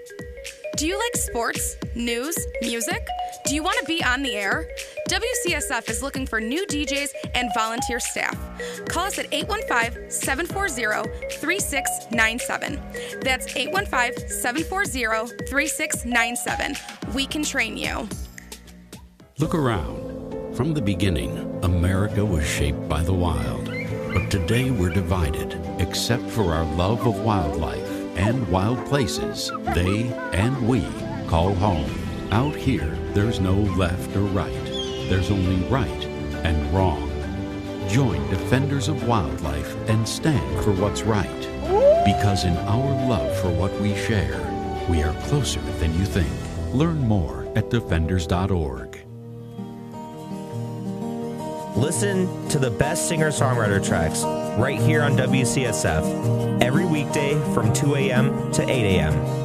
Do you like sports, news, music? Do you want to be on the air? WCSF is looking for new DJs and volunteer staff. Call us at 815-740-3697. That's 815-740-3697. We can train you. Look around. From the beginning, America was shaped by the wild. But today we're divided, except for our love of wildlife and wild places they and we call home. Out here, there's no left or right. There's only right and wrong. Join Defenders of Wildlife and stand for what's right. Because in our love for what we share, we are closer than you think. Learn more at defenders.org. Listen to the best singer-songwriter tracks right here on WCSF every weekday from 2 a.m. to 8 a.m.